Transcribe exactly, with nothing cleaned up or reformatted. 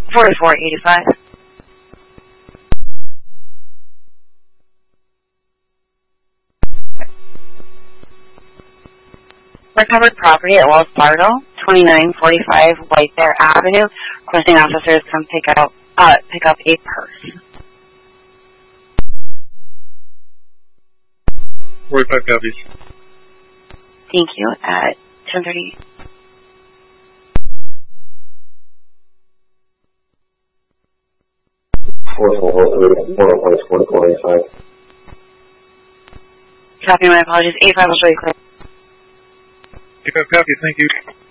forty-four eighty-five. Recovered property at Wells Fargo, twenty-nine forty-five White Bear Avenue. Requesting officers come pick up uh, pick up a purse. forty-five copies. Thank you. At ten thirty. Copy, my apologies. eight five is really clear. Pick up copy, thank you.